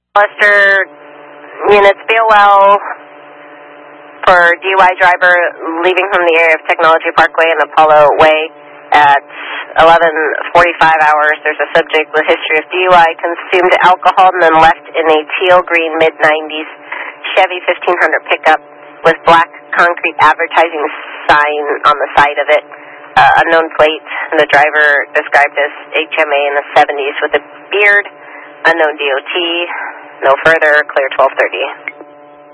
Lester units, BOL for DUI driver leaving from the area of Technology Parkway and Apollo Way at 11:45 hours. There's a subject with history of DUI, consumed alcohol, and then left in a teal green mid-90s Chevy 1500 pickup with black concrete advertising sign on the side of it. Unknown plate. The driver described as HMA in the 70s with a beard. Unknown DOT. No further. Clear 12:30.